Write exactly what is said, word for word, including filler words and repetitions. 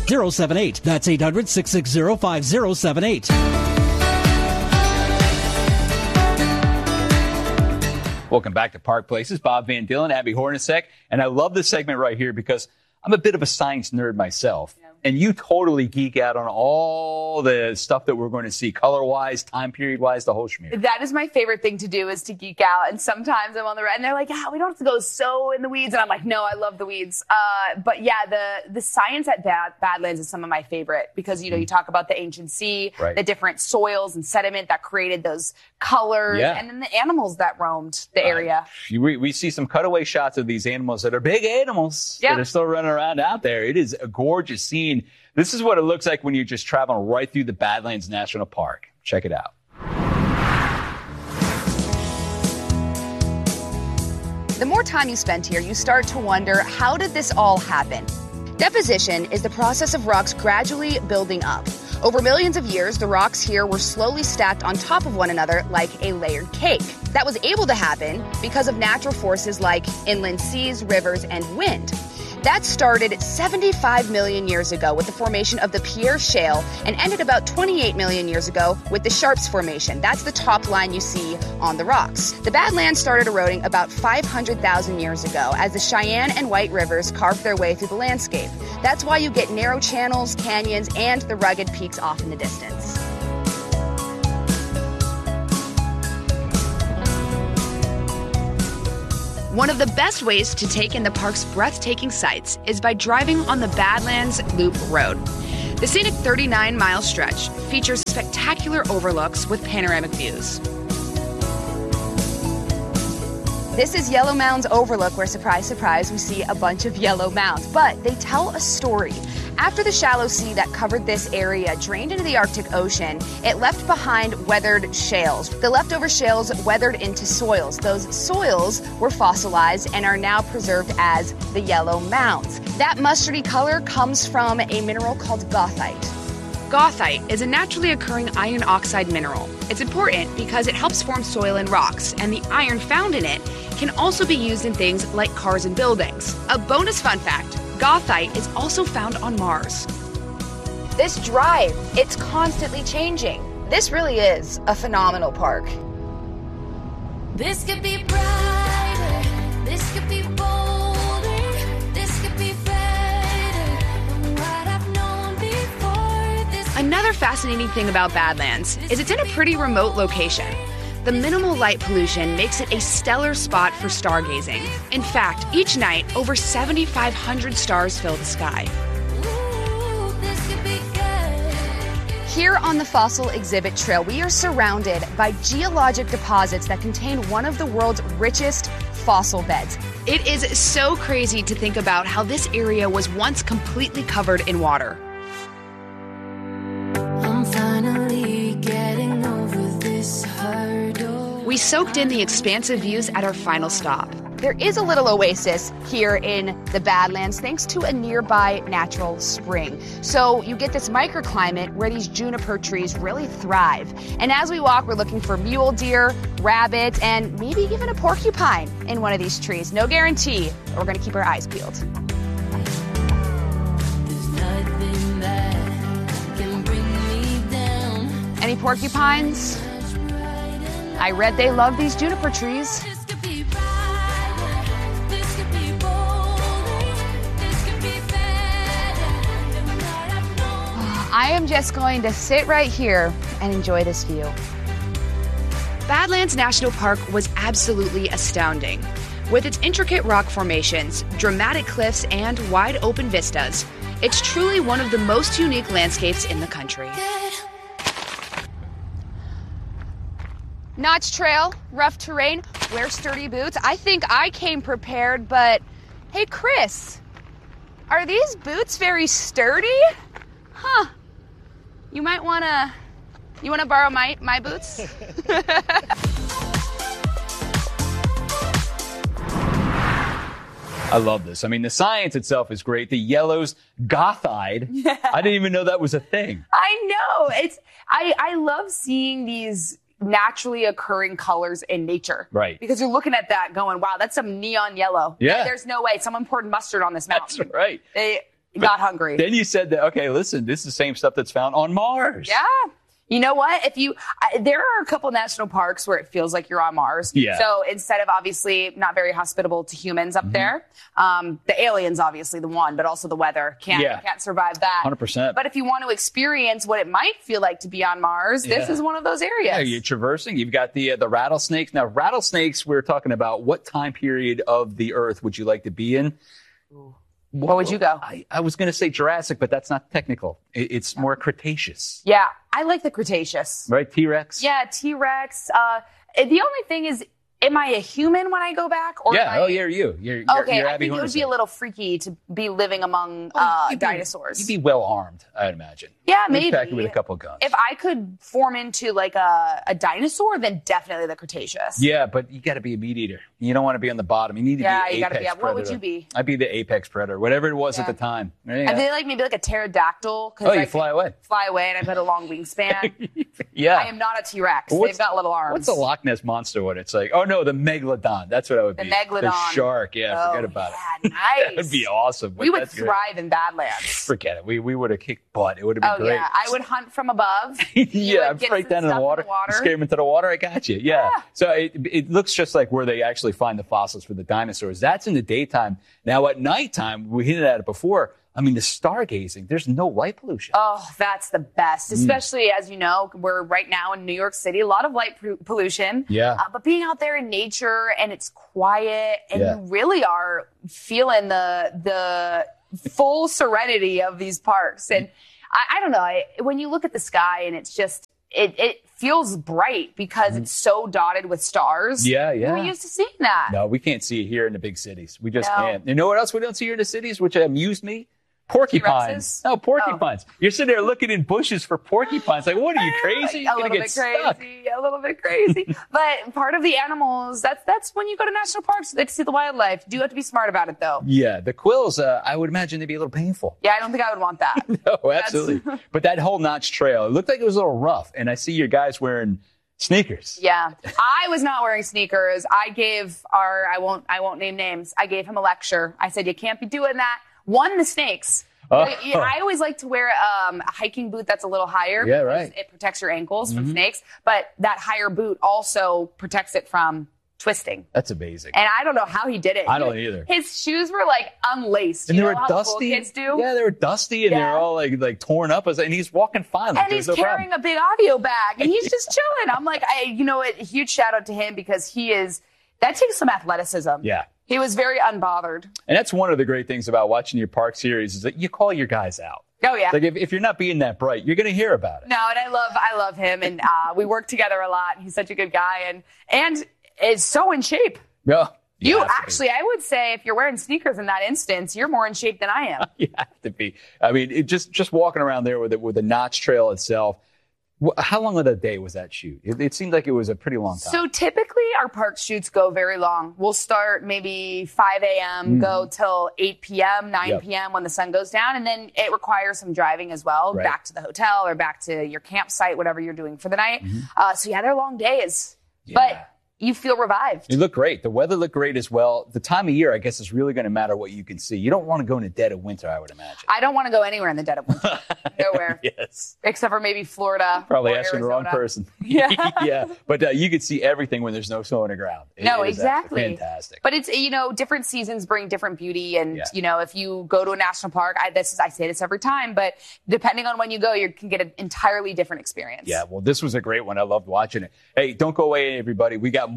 zero seven eight. That's eight hundred, six six zero, five zero seven eight. Welcome back to Park Places. Bob Van Dillen, Abby Hornacek. And I love this segment right here because I'm a bit of a science nerd myself. Yeah. And you totally geek out on all the stuff that we're going to see, color-wise, time period-wise, the whole schmear. That is my favorite thing to do, is to geek out. And sometimes I'm on the red, and they're like, yeah, we don't have to go so in the weeds. And I'm like, no, I love the weeds. Uh, but yeah, the the science at Bad, Badlands is some of my favorite because, you know, mm. you talk about the ancient sea, right. the different soils and sediment that created those colors, yeah. and then the animals that roamed the uh, area. We, we see some cutaway shots of these animals that are big animals yeah. that are still running around out there. It is a gorgeous scene. This is what it looks like when you're just traveling right through the Badlands National Park. Check it out. The more time you spend here, you start to wonder, how did this all happen? Deposition is the process of rocks gradually building up. Over millions of years, the rocks here were slowly stacked on top of one another like a layered cake. That was able to happen because of natural forces like inland seas, rivers, and wind. That started seventy-five million years ago with the formation of the Pierre Shale and ended about twenty-eight million years ago with the Sharps Formation. That's the top line you see on the rocks. The Badlands started eroding about five hundred thousand years ago as the Cheyenne and White Rivers carved their way through the landscape. That's why you get narrow channels, canyons, and the rugged peaks off in the distance. One of the best ways to take in the park's breathtaking sights is by driving on the Badlands Loop Road. The scenic thirty-nine mile stretch features spectacular overlooks with panoramic views. This is Yellow Mound's overlook, where, surprise, surprise, we see a bunch of yellow mounds. But they tell a story. After the shallow sea that covered this area drained into the Arctic Ocean, it left behind weathered shales. The leftover shales weathered into soils. Those soils were fossilized and are now preserved as the yellow mounds. That mustardy color comes from a mineral called goethite. Goethite is a naturally occurring iron oxide mineral. It's important because it helps form soil and rocks, and the iron found in it can also be used in things like cars and buildings. A bonus fun fact, goethite is also found on Mars. This drive, it's constantly changing. This really is a phenomenal park. This could be brighter, this could be bolder, this could be better than what I've known before. This Another fascinating thing about Badlands is it's in a pretty remote location. The minimal light pollution makes it a stellar spot for stargazing. In fact, each night, over seventy-five hundred stars fill the sky. ooh, this could be good. Here on the Fossil Exhibit Trail, we are surrounded by geologic deposits that contain one of the world's richest fossil beds. It is so crazy to think about how this area was once completely covered in water. I'm finally getting over this hurdle. We soaked in the expansive views at our final stop. There is a little oasis here in the Badlands thanks to a nearby natural spring. So you get this microclimate where these juniper trees really thrive. And as we walk, we're looking for mule deer, rabbit, and maybe even a porcupine in one of these trees. No guarantee, but we're going to keep our eyes peeled. There's nothing that can bring me down. Any porcupines? I read they love these juniper trees. This could be brighter, this could be bolder, this could be better than what I've known. I am just going to sit right here and enjoy this view. Badlands National Park was absolutely astounding. With its intricate rock formations, dramatic cliffs, and wide open vistas, it's truly one of the most unique landscapes in the country. Notch trail, rough terrain, wear sturdy boots. I think I came prepared, but hey, Chris, are these boots very sturdy? Huh. You might wanna, you wanna borrow my, my boots? I love this. I mean, the science itself is great. The yellows, goethite. Yeah. I didn't even know that was a thing. I know. It's I, I love seeing these naturally occurring colors in nature. Right. Because you're looking at that going, wow, that's some neon yellow. Yeah. There's no way. Someone poured mustard on this mountain. That's right. They, got hungry. Then you said that, okay, listen, this is the same stuff that's found on Mars. Yeah. You know what? If you, I, there are a couple national parks where it feels like you're on Mars. Yeah. So instead of obviously not very hospitable to humans up mm-hmm. there, um, the aliens obviously the one, but also the weather can't yeah. can't survive that. one hundred percent. But if you want to experience what it might feel like to be on Mars, yeah. this is one of those areas. Yeah, you're traversing. You've got the uh, the rattlesnakes. Now, rattlesnakes. We're talking about what time period of the Earth would you like to be in? Ooh. What would you go? I, I was going to say Jurassic, but that's not technical. It, it's more Cretaceous. Yeah, I like the Cretaceous. Right, T-Rex? Yeah, T-Rex. Uh, the only thing is, am I a human when I go back? Or yeah, I... oh, yeah, you. You're, you're, okay, you're I think it would be a little freaky to be living among uh, you'd dinosaurs. Be, you'd be well armed, I'd imagine. Yeah, You'd maybe. pack it with a couple of guns. If I could form into like a, a dinosaur, then definitely the Cretaceous. Yeah, but you got to be a meat eater. You don't want to be on the bottom. You need to yeah, be you apex gotta be. predator. What would you be? I'd be the apex predator, whatever it was yeah. at the time. Yeah. I feel like maybe like a pterodactyl. Oh, you I fly away. Fly away, and I've got a long wingspan. yeah. I am not a T-Rex. Well, they've got little arms. What's the Loch Ness Monster one? It's like, oh no, the Megalodon. That's what I would the be. The Megalodon. The shark. Yeah, oh, forget about yeah, it. Nice. That would be awesome. We would that's thrive great. in Badlands. Forget it. We we would have kicked butt. It would have been oh, great. yeah. I would hunt from above. yeah, straight down in the water. In the water. Scare them into the water. I got you. Yeah. yeah. So it it looks just like where they actually find the fossils for the dinosaurs. That's in the daytime. Now at nighttime, we hinted at it before. I mean, the stargazing, there's no light pollution. Oh, that's the best. Especially, mm. as you know, we're right now in New York City, a lot of light pollution. Yeah. Uh, but being out there in nature and it's quiet and yeah. you really are feeling the the full serenity of these parks. And I, I don't know, I, when you look at the sky and it's just, it, it feels bright because mm. it's so dotted with stars. Yeah, yeah. We're used to seeing that. No, we can't see it here in the big cities. We just no. can't. You know what else we don't see here in the cities, which amused me? Porcupines. T-Rexes? No, porcupines. Oh. You're sitting there looking in bushes for porcupines. Like, what are you, crazy? You're a little get bit stuck. crazy. A little bit crazy. But part of the animals, that's that's when you go to national parks, they see the wildlife. You do have to be smart about it, though. Yeah, the quills, uh, I would imagine they'd be a little painful. Yeah, I don't think I would want that. no, absolutely. But that whole Notch Trail, it looked like it was a little rough. And I see your guys wearing sneakers. Yeah. I was not wearing sneakers. I gave our, I won't, I won't name names. I gave him a lecture. I said, you can't be doing that. One, the snakes. Oh. I always like to wear um, a hiking boot that's a little higher. Yeah, right. It protects your ankles mm-hmm. from snakes, but that higher boot also protects it from twisting. That's amazing. And I don't know how he did it. I don't either. His shoes were like unlaced. And you they know were how dusty. Cool kids do? Yeah, they were dusty and Yeah. they're all like like torn up. And he's walking fine. Like, and he's no carrying problem. a big audio bag and he's just chilling. I'm like, I, you know what? Huge shout out to him because he is, that takes some athleticism. Yeah. He was very unbothered. And that's one of the great things about watching your park series is that you call your guys out. Oh, yeah. Like if, if you're not being that bright, you're going to hear about it. No, and I love, I love him. And uh, we work together a lot. He's such a good guy and, and is so in shape. Yeah. You, you actually, I would say if you're wearing sneakers in that instance, you're more in shape than I am. You have to be. I mean, it just, just walking around there with it, with the Notch Trail itself. How long of a day was that shoot? It, it seemed like it was a pretty long time. So typically our park shoots go very long. We'll start maybe five a.m., mm. go till eight p.m., nine yep. p.m. when the sun goes down. And then it requires some driving as well, right. back to the hotel or back to your campsite, whatever you're doing for the night. Mm-hmm. Uh, so yeah, they're long days. Yeah. But you feel revived. You look great. The weather looked great as well. The time of year, I guess, is really going to matter what you can see. You don't want to go in the dead of winter, I would imagine. I don't want to go anywhere in the dead of winter. Nowhere. Yes. Except for maybe Florida. Probably or asking the wrong Arizona. person. Yeah. yeah. But uh, you could see everything when there's no snow on the ground. It, no, it is exactly. Fantastic. But it's, you know, different seasons bring different beauty. And, yeah. you know, if you go to a national park, I, this is, I say this every time, but depending on when you go, you can get an entirely different experience. Yeah. Well, this was a great one. I loved watching it. Hey, don't go away, everybody. We got